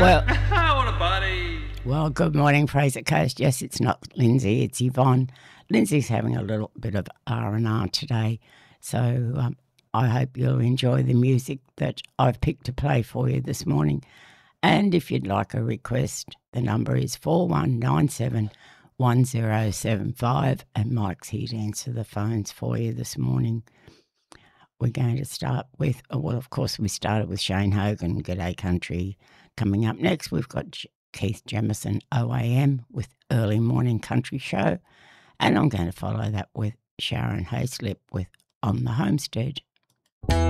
Well, What a buddy. well, good morning, Fraser Coast. Yes, it's not Lindsay, it's Yvonne. Lindsay's having a little bit of R&R today, so I hope you'll enjoy the music that I've picked to play for you this morning. And if you'd like a request, the number is 4197 1075, and Mike's here to answer the phones for you this morning. We're going to start with, well, of course, we started with Shane Hogan, G'day Country. Coming up next, we've got Keith Jemison, OAM, with Early Morning Country Show. And I'm going to follow that with Sharon Hayslip with On the Homestead.